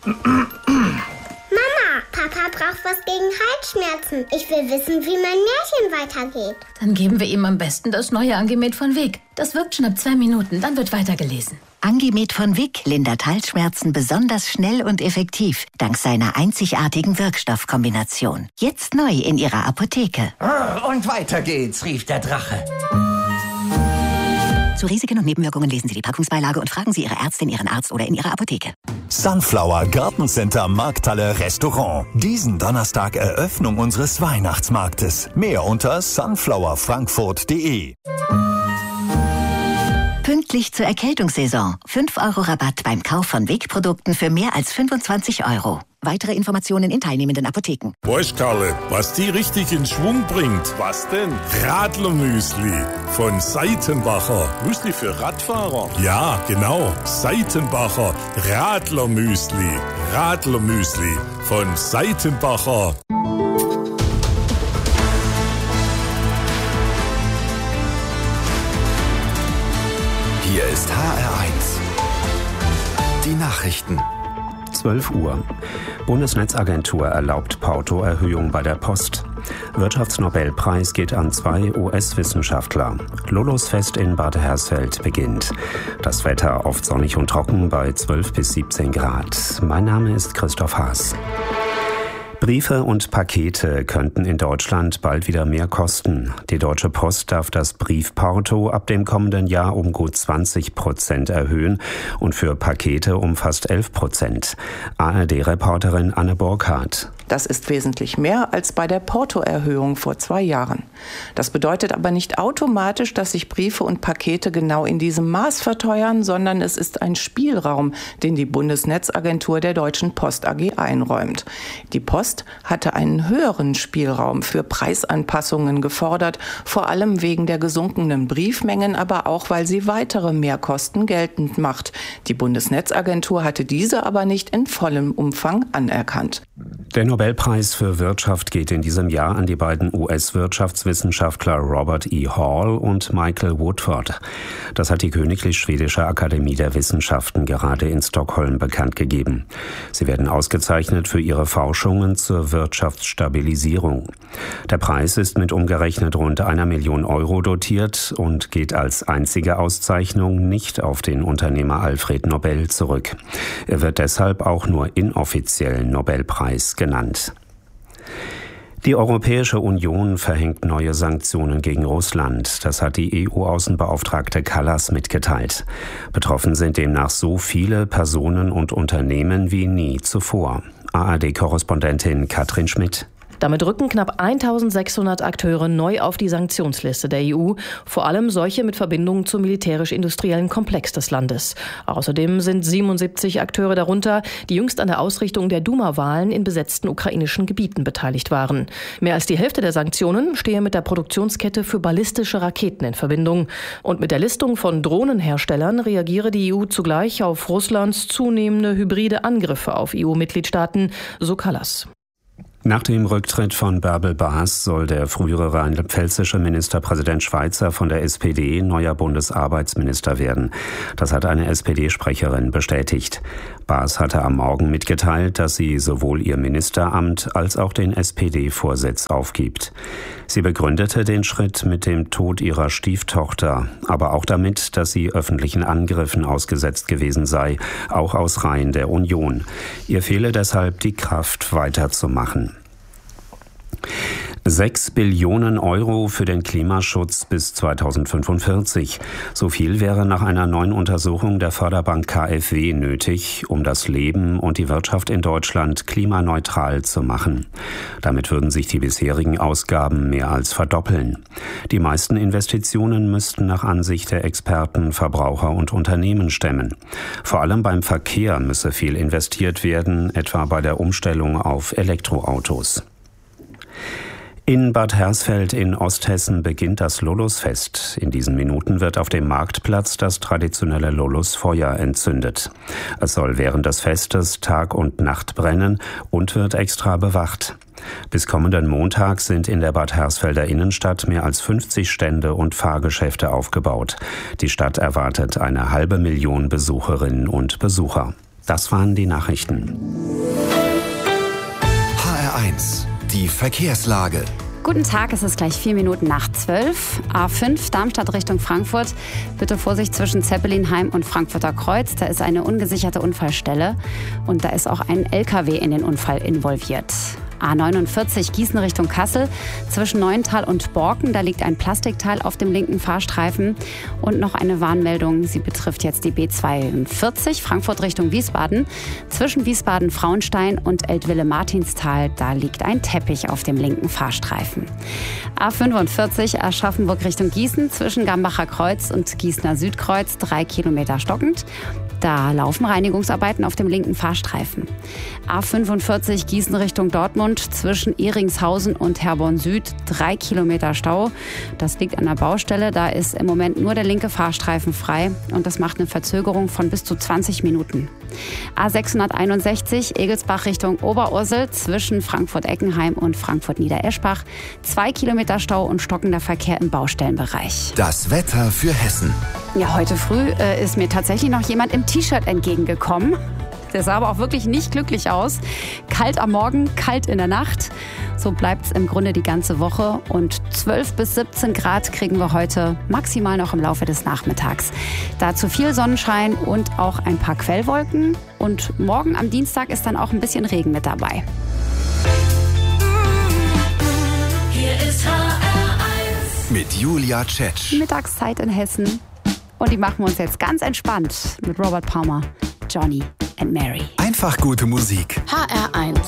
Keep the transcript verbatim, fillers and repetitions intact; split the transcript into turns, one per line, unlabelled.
Mama, Papa braucht was gegen Halsschmerzen. Ich will wissen, wie mein Märchen weitergeht.
Dann geben wir ihm am besten das neue Angemet von Vic. Das wirkt schon ab zwei Minuten, dann wird weitergelesen.
Angemet von Vic lindert Halsschmerzen besonders schnell und effektiv, dank seiner einzigartigen Wirkstoffkombination. Jetzt neu in Ihrer Apotheke.
Und weiter geht's, rief der Drache.
Zu Risiken und Nebenwirkungen lesen Sie die Packungsbeilage und fragen Sie Ihre Ärztin, Ihren Arzt oder in Ihrer Apotheke.
Sunflower Gartencenter Markthalle Restaurant. Diesen Donnerstag Eröffnung unseres Weihnachtsmarktes. Mehr unter sunflower frankfurt punkt de.
Pünktlich zur Erkältungssaison. fünf Euro Rabatt beim Kauf von Vic-Produkten für mehr als fünfundzwanzig Euro. Weitere Informationen in teilnehmenden Apotheken.
Weißt Karle, was die richtig in Schwung bringt? Was denn? Radlermüsli von Seitenbacher. Müsli für Radfahrer? Ja, genau. Seitenbacher Radlermüsli. Radlermüsli von Seitenbacher.
Hier ist H R eins. Die Nachrichten.
zwölf Uhr. Bundesnetzagentur erlaubt Portoerhöhung bei der Post. Wirtschaftsnobelpreis geht an zwei U S-Wissenschaftler. Lullusfest in Bad Hersfeld beginnt. Das Wetter oft sonnig und trocken bei zwölf bis siebzehn Grad. Mein Name ist Christoph Haas. Briefe und Pakete könnten in Deutschland bald wieder mehr kosten. Die Deutsche Post darf das Briefporto ab dem kommenden Jahr um gut zwanzig Prozent erhöhen und für Pakete um fast elf Prozent. A R D-Reporterin Anne Burkhardt.
Das ist wesentlich mehr als bei der Portoerhöhung vor zwei Jahren. Das bedeutet aber nicht automatisch, dass sich Briefe und Pakete genau in diesem Maß verteuern, sondern es ist ein Spielraum, den die Bundesnetzagentur der Deutschen Post A G einräumt. Die Post hatte einen höheren Spielraum für Preisanpassungen gefordert, vor allem wegen der gesunkenen Briefmengen, aber auch, weil sie weitere Mehrkosten geltend macht. Die Bundesnetzagentur hatte diese aber nicht in vollem Umfang anerkannt.
Der Nobelpreis für Wirtschaft geht in diesem Jahr an die beiden U S-Wirtschaftswissenschaftler Robert E. Hall und Michael Woodford. Das hat die Königlich Schwedische Akademie der Wissenschaften gerade in Stockholm bekannt gegeben. Sie werden ausgezeichnet für ihre Forschungen zur Wirtschaftsstabilisierung. Der Preis ist mit umgerechnet rund einer Million Euro dotiert und geht als einzige Auszeichnung nicht auf den Unternehmer Alfred Nobel zurück. Er wird deshalb auch nur inoffiziell Nobelpreis genannt. Die Europäische Union verhängt neue Sanktionen gegen Russland. Das hat die E U-Außenbeauftragte Kallas mitgeteilt. Betroffen sind demnach so viele Personen und Unternehmen wie nie zuvor. A R D-Korrespondentin Katrin Schmidt.
Damit rücken knapp eintausendsechshundert Akteure neu auf die Sanktionsliste der E U, vor allem solche mit Verbindungen zum militärisch-industriellen Komplex des Landes. Außerdem sind siebenundsiebzig Akteure darunter, die jüngst an der Ausrichtung der Duma-Wahlen in besetzten ukrainischen Gebieten beteiligt waren. Mehr als die Hälfte der Sanktionen stehe mit der Produktionskette für ballistische Raketen in Verbindung. Und mit der Listung von Drohnenherstellern reagiere die E U zugleich auf Russlands zunehmende hybride Angriffe auf E U-Mitgliedstaaten, so Kallas.
Nach dem Rücktritt von Bärbel Baas soll der frühere rheinland-pfälzische Ministerpräsident Schweizer von der S P D neuer Bundesarbeitsminister werden. Das hat eine S P D-Sprecherin bestätigt. Baas hatte am Morgen mitgeteilt, dass sie sowohl ihr Ministeramt als auch den S P D-Vorsitz aufgibt. Sie begründete den Schritt mit dem Tod ihrer Stieftochter, aber auch damit, dass sie öffentlichen Angriffen ausgesetzt gewesen sei, auch aus Reihen der Union. Ihr fehle deshalb die Kraft, weiterzumachen. Sechs Billionen Euro für den Klimaschutz bis zweitausendfünfundvierzig. So viel wäre nach einer neuen Untersuchung der Förderbank K f W nötig, um das Leben und die Wirtschaft in Deutschland klimaneutral zu machen. Damit würden sich die bisherigen Ausgaben mehr als verdoppeln. Die meisten Investitionen müssten nach Ansicht der Experten Verbraucher und Unternehmen stemmen. Vor allem beim Verkehr müsse viel investiert werden, etwa bei der Umstellung auf Elektroautos. In Bad Hersfeld in Osthessen beginnt das Lullusfest. In diesen Minuten wird auf dem Marktplatz das traditionelle Lullusfeuer entzündet. Es soll während des Festes Tag und Nacht brennen und wird extra bewacht. Bis kommenden Montag sind in der Bad Hersfelder Innenstadt mehr als fünfzig Stände und Fahrgeschäfte aufgebaut. Die Stadt erwartet eine halbe Million Besucherinnen und Besucher. Das waren die Nachrichten.
H R eins, die Verkehrslage.
Guten Tag, es ist gleich vier Minuten nach zwölf. A fünf, Darmstadt Richtung Frankfurt. Bitte Vorsicht zwischen Zeppelinheim und Frankfurter Kreuz. Da ist eine ungesicherte Unfallstelle und da ist auch ein L K W in den Unfall involviert. A neunundvierzig, Gießen Richtung Kassel. Zwischen Neuental und Borken, da liegt ein Plastikteil auf dem linken Fahrstreifen. Und noch eine Warnmeldung, sie betrifft jetzt die B zweiundvierzig, Frankfurt Richtung Wiesbaden. Zwischen Wiesbaden-Frauenstein und Eltville-Martinstal, da liegt ein Teppich auf dem linken Fahrstreifen. A fünfundvierzig, Aschaffenburg Richtung Gießen. Zwischen Gambacher Kreuz und Gießener Südkreuz, drei Kilometer stockend. Da laufen Reinigungsarbeiten auf dem linken Fahrstreifen. A fünfundvierzig, Gießen Richtung Dortmund, zwischen Ehringshausen und Herborn Süd, drei Kilometer Stau. Das liegt an der Baustelle, da ist im Moment nur der linke Fahrstreifen frei und das macht eine Verzögerung von bis zu zwanzig Minuten. A sechshunderteinundsechzig, Egelsbach Richtung Oberursel, zwischen Frankfurt-Eckenheim und Frankfurt-Niedereschbach, zwei Kilometer Stau und stockender Verkehr im Baustellenbereich.
Das Wetter für Hessen.
Ja, heute früh äh, ist mir tatsächlich noch jemand im T-Shirt entgegengekommen. Der sah aber auch wirklich nicht glücklich aus. Kalt am Morgen, kalt in der Nacht. So bleibt es im Grunde die ganze Woche. Und zwölf bis siebzehn Grad kriegen wir heute maximal noch im Laufe des Nachmittags. Dazu viel Sonnenschein und auch ein paar Quellwolken. Und morgen am Dienstag ist dann auch ein bisschen Regen mit dabei.
Hier ist H R eins.
Mit Julia Tschetsch.
Mittagszeit in Hessen. Und die machen wir uns jetzt ganz entspannt mit Robert Palmer, Johnny and Mary.
Einfach gute Musik.
H R eins.